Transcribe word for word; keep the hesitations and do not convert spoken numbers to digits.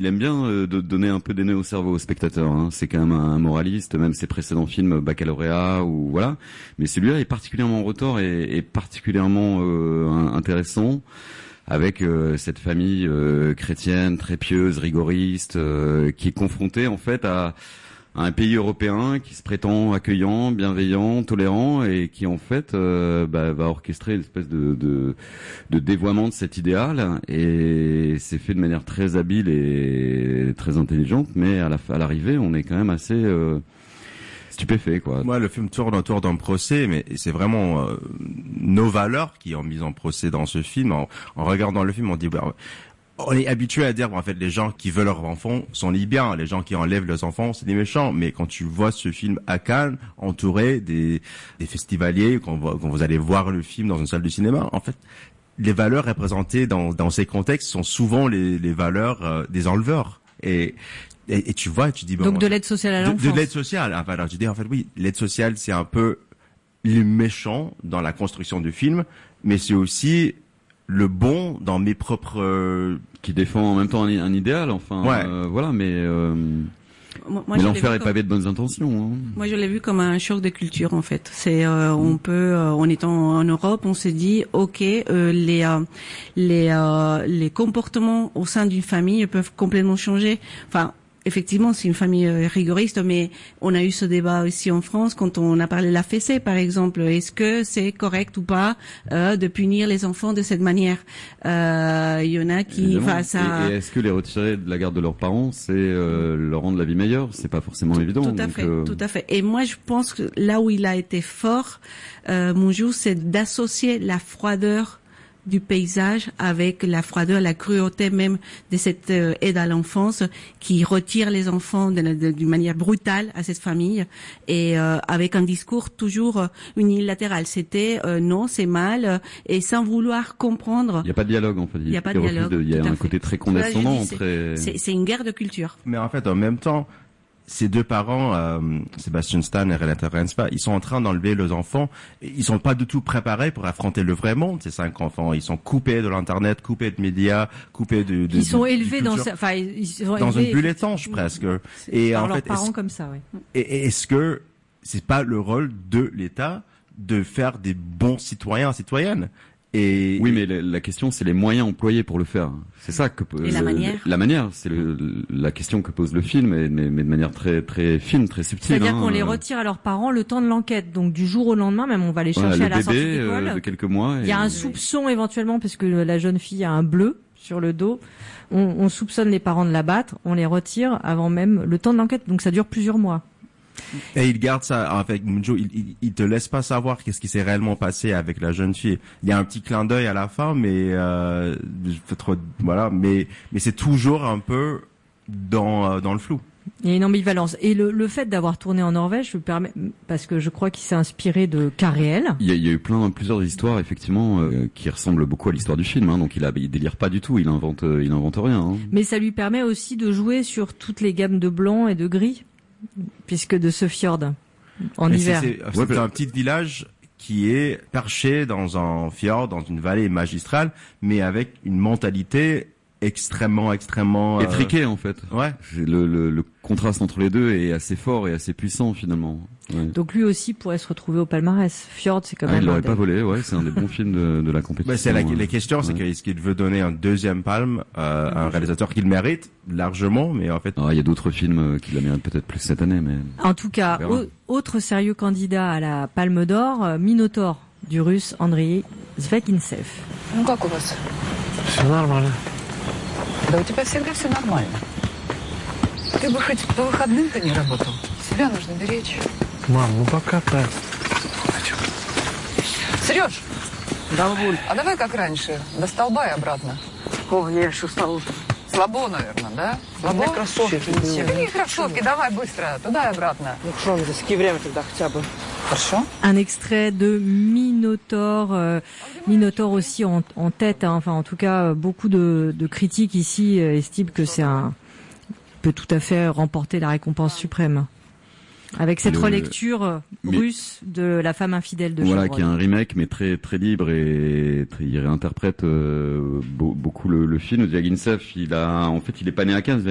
il aime bien euh, de donner un peu des nœuds au cerveau au spectateur. Hein. C'est quand même un moraliste, même ses précédents films Baccalauréat ou voilà. Mais celui-là est particulièrement en retort et, et particulièrement euh, intéressant. Avec euh, cette famille euh, chrétienne très pieuse, rigoriste, euh, qui est confrontée en fait à, à un pays européen qui se prétend accueillant, bienveillant, tolérant et qui en fait euh, bah, va orchestrer une espèce de, de, de dévoiement de cet idéal. Et c'est fait de manière très habile et très intelligente, mais à la à l'arrivée, on est quand même assez euh, stupéfait, quoi. Moi, le film tourne autour d'un procès, mais c'est vraiment euh, nos valeurs qui ont mis en procès dans ce film. En, en regardant le film, on dit, bah, on est habitué à dire, bah, en fait, les gens qui veulent leurs enfants sont les biens, les gens qui enlèvent leurs enfants, c'est des méchants. Mais quand tu vois ce film à Cannes, entouré des, des festivaliers, quand, quand vous allez voir le film dans une salle de cinéma, en fait, les valeurs représentées dans, dans ces contextes sont souvent les, les valeurs euh, des enleveurs. Et Et, et tu vois, tu dis bon. Donc de l'aide sociale à l'enfance. De, de l'aide sociale. Enfin, alors tu dis en fait oui, l'aide sociale c'est un peu le méchant dans la construction du film, mais c'est aussi le bon dans mes propres. Euh... Qui défend en même temps un, un idéal, enfin. Ouais. Euh, voilà, mais. Euh... Moi, moi, mais l'enfer est comme... pavé de bonnes intentions. Hein. Moi, je l'ai vu comme un choc de culture en fait. C'est, euh, on peut, euh, en étant en Europe, on se dit, ok, euh, les euh, les euh, les comportements au sein d'une famille peuvent complètement changer. Enfin. Effectivement, c'est une famille rigoriste, mais on a eu ce débat aussi en France quand on a parlé de la fessée, par exemple. Est-ce que c'est correct ou pas euh, de punir les enfants de cette manière? Euh, il y en a qui, enfin, ça. Et, et est-ce que les retirer de la garde de leurs parents, c'est euh, leur rendre la vie meilleure? C'est pas forcément tout, évident. Tout à donc, fait, euh... tout à fait. Et moi, je pense que là où il a été fort, euh, Monjou, c'est d'associer la froideur du paysage avec la froideur, la cruauté même de cette euh, aide à l'enfance qui retire les enfants d'une manière brutale à cette famille et euh, avec un discours toujours euh, unilatéral. C'était euh, non, c'est mal euh, et sans vouloir comprendre. Il n'y a pas de dialogue en fait. Il n'y a pas de dialogue. Il y a un côté très condescendant. Dis, très... C'est, c'est une guerre de culture. Mais en fait, en même temps, ces deux parents, euh, Sébastien Stan et Renata Renspa, ils sont en train d'enlever leurs enfants. Ils sont pas du tout préparés pour affronter le vrai monde, ces cinq enfants. Ils sont coupés de l'internet, coupés de médias, coupés de. de ils sont de, élevés de dans, enfin, ils sont dans élevés, une bulle étanche presque. Et par en leurs fait, parents comme ça, oui. Et est-ce que c'est pas le rôle de l'État de faire des bons citoyens, citoyennes? Et oui, mais la, la question, c'est les moyens employés pour le faire. C'est ça que et la le, manière. La manière, c'est le, la question que pose le film, mais, mais, mais de manière très très fine, très subtile. C'est-à-dire hein. qu'on les retire à leurs parents le temps de l'enquête, donc du jour au lendemain, même on va les chercher voilà, à la bébé, sortie d'école. Euh, de quelques mois. Il y a un soupçon éventuellement parce que la jeune fille a un bleu sur le dos. On, on soupçonne les parents de l'abattre, on les retire avant même le temps de l'enquête, donc ça dure plusieurs mois. Et il garde ça avec Monjou, il, il, il te laisse pas savoir qu'est-ce qui s'est réellement passé avec la jeune fille. Il y a un petit clin d'œil à la fin, mais euh, trop, voilà, mais mais c'est toujours un peu dans dans le flou. Il y a une ambivalence. Et le, le fait d'avoir tourné en Norvège, je me permets, parce que je crois qu'il s'est inspiré de cas réels. Il y a, il y a eu plein, plusieurs histoires effectivement euh, qui ressemblent beaucoup à l'histoire du film. Hein, donc il a, il délire pas du tout. Il invente, euh, il invente rien. Hein. Mais ça lui permet aussi de jouer sur toutes les gammes de blanc et de gris, puisque de ce fjord en Mais hiver. C'est, c'est, c'est un petit village qui est perché dans un fjord, dans une vallée magistrale, mais avec une mentalité extrêmement, extrêmement euh... étriqué en fait. Ouais. Le, le, le contraste entre les deux est assez fort et assez puissant finalement. Ouais. Donc lui aussi pourrait se retrouver au palmarès. Fjord, c'est quand ah, même. Il l'aurait des... pas volé, ouais. C'est un des bons films de, de la compétition. Ouais, c'est la, ouais. la question, c'est ouais. Est-ce qu'il veut donner un deuxième palme euh, à un réalisateur qu'il mérite largement, mais en fait. Ah, il y a d'autres films qui la méritent peut-être plus cette année, mais. En tout cas, au, autre sérieux candidat à la Palme d'Or, Minotaur du Russe Andrei Zvягинцев. Ну как у вас? Все нормально. Да у тебя всегда все нормально. Ты бы хоть по выходным-то не работал. Себя нужно беречь. Мам, ну пока так. Сереж! Да, бабуль. А давай как раньше, до столба и обратно. О, я еще устал. Слабо, наверное, да? Слабо? Кроссовки. Какие кроссовки? Давай быстро, туда и обратно. Ну что, засеки время тогда хотя бы. Хорошо. Un extrait de Minotaur, euh, Minotaur aussi en, en tête, hein, enfin en tout cas beaucoup de, de critiques ici euh, estiment que c'est un peut tout à fait remporter la récompense suprême. Avec cette le, relecture russe de La femme infidèle de Voilà, Chabrol. qui est un remake, mais très très libre et très, il réinterprète euh, beau, beaucoup le, le film. Zvягинцев, il a, en fait, il est pas né à Cannes.